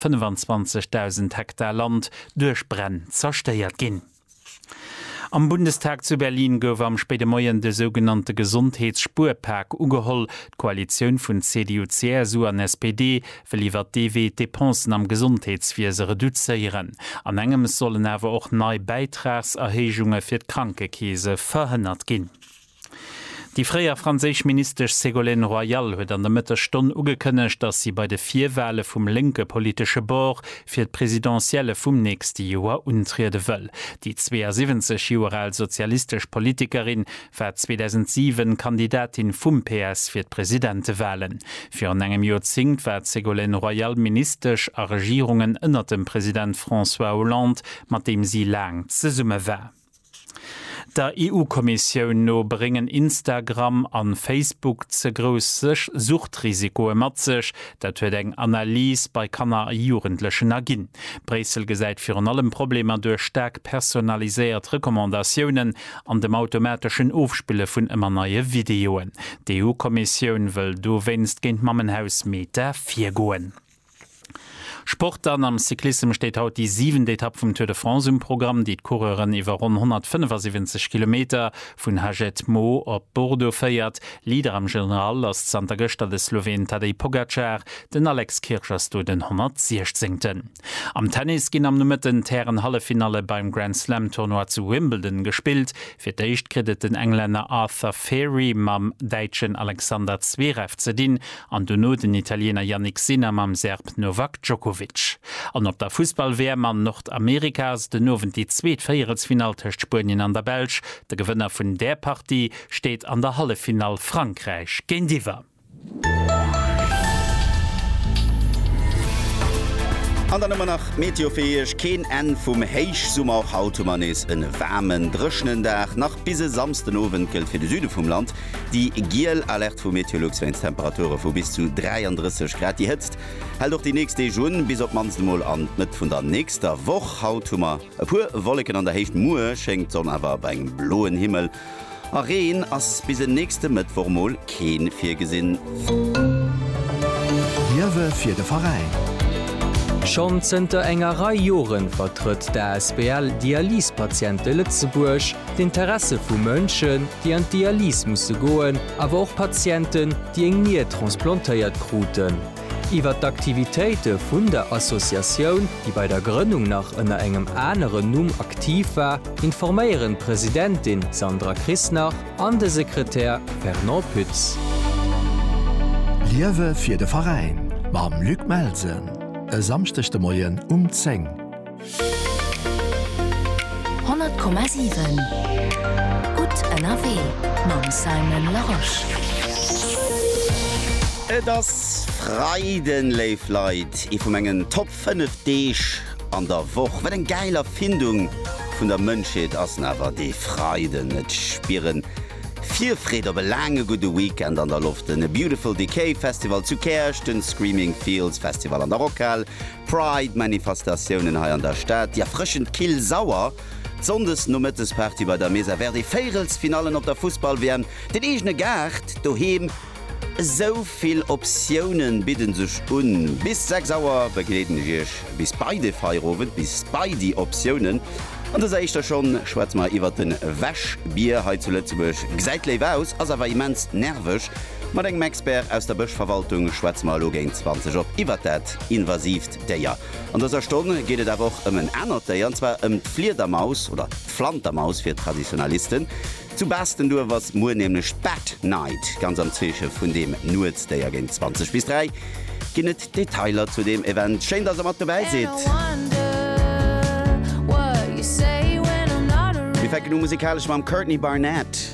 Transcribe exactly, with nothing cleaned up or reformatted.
fünfundzwanzigtausend Hektar Land durch Brenn zerstört gin. Am Bundestag zu Berlin gouf am späte Moien de sogenannte Gesundheitsspurpark ugeholl. Koalition vun C D U C S U an S P D verliefert D W Depensen am Gesundheitswesen reduzéieren. An engem sollen awer auch nei Beitragserhechungen fir d'Krankekäse verhënnert ginn. Die freier franzisch ministerisch Ségolène Royal huet an der Mëtterstunde ugekënnecht, dass sie bei de Vierwale vum linke politische Bord fir d präsidentielle vum nächste Joer untriede wëll. Die zweiundsiebzig Jahre alt sozialistisch Politikerin war zweitausendsieben Kandidatin vum P S fir d Präsidentewahlen. Für an engem Jahr zingt war Ségolène Royal ministerisch a Regierungen ënner dem Präsident François Hollande, mat dem sie lang ze summe war. Der E U-Kommission no bringen Instagram an Facebook ze grossech Suchtrisiko mat sech, dat huet eng Analyse bei Kanner jugendlechen agin. Bresel gesäit fir an allem Problemer durch stark personalisiert Rekommandationen an dem automatischen Aufspiele vun immer neue Videoen. Die E U-Kommission will do wennst géint Mammenhaus Meter vier goen. Sport an am Cyklism steht haut die siebente Etappe vom Tour de France im Programm, die Coureuren iwwer rund hundertfünfundsiebzig Kilometer vun Hajet Mo op Bordeaux feiert. Lieder am General aus Santa Gösta des Slowen Tadej Pogacar, den Alex Kirchers do den hundertsechzehn. Am Tennis ginn am nummeten Terren Hallefinale beim Grand Slam Tournoi zu Wimbledon gespielt. Fir d'éicht kredit den Engländer Arthur Ferry mam Deitschen Alexander Zverev zedin, an du no den Italiener Yannick Sinner mam Serb Novak Djokovic. An op der Fußball-W M an Nordamerikas den nowen die zweetfeiersfinal töcht Spanien an der Belsch. Der Gewinner vun der Partie steht an der Hallefinal Frankreich gen Diver. An der Nummer nach meteofäisch kein en vum Heichsummer Automanis en wärmen drschenen Dach nach bise samsten Owen gilt fir de Süde vum Land. Die Giel alert vu Meteorologs wenns Temperature vu bis zu dreiunddreißig Grad die hetzt. Hell doch die nächste Jun bis op mansmol an net vun der nächster Woch Hauttummer. E puer Wolleken an der hecht Mue schenkt son awer beim bloen Himmel. A Reen ass bis en nächste Mittwochmol kein Viergesinn. Liewe fir de Verein. Schon zenter engerei Joren vertritt der S B L Dialysepatiente Lützeburg d'Interesse vu Mënschen, die an Dialys musse goen, aber auch Patienten, die eng nie transplantéiert kruten. Iwer d'Aktivitéite vun der Assoziatioun, die bei der Gründung nach ënner engem eneren Numm aktiv war, informéieren Präsidentin Sandra Christnach an de Sekretär Fernand Pütz. Liewe fir de Verein, mam Lück Melsen. E samstechte Moien um zeng. hundert Komma sieben Gut N R W mam Simon Laroche. Das Freidenleifleit I vum engen Top fünf Deeg an der Woch wat en geiler Findung vun der Mënscheet ass nawer de Freiden net spieren. Vier Freder belange gute Weekend an der Luft, a Beautiful Decay Festival zu Kersch, den Screaming Fields Festival an der Rockhall, Pride Manifestationen ha an der Stadt, ja frischend Kill sauer, sondes nommettes Party bei der Mesa wer die Feirelsfinalen op der Fußball wären, den egene Gart doheem soviel Optionen bidden sech un. Bis sechs Sauer begleden ich bis beide Feirowen, bis bei die Optionen. Und da sag ich da schon, schwarz mal iwwer den Wäschbier heute zu Lützeburg. Geseit leib aus, also war immens nervös. Mit einem Expert aus der Böschverwaltung schwarz mal gegen zwanzig op iwwer dat invasiv der ja. Und dieser Stunde geht es auch um einen anderen Day, und zwar um die Fledermaus oder Flantermaus für Traditionalisten. Zu besten du was nur nämlich Bad Night, ganz am Zwischen von dem nur der gegen zwanzig bis drei. Gibt Detailer zu dem Event. Schön, dass ihr mit dabei seid. Wir fangen musikalisch mit Courtney Barnett.